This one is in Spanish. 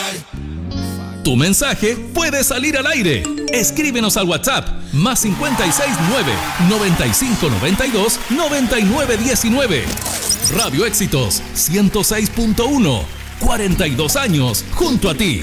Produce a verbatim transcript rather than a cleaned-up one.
Tu mensaje puede salir al aire. Escríbenos al WhatsApp más cinco seis nueve, nueve cinco nueve dos, nueve nueve uno nueve. Radio Éxitos ciento seis punto uno. cuarenta y dos años junto a ti.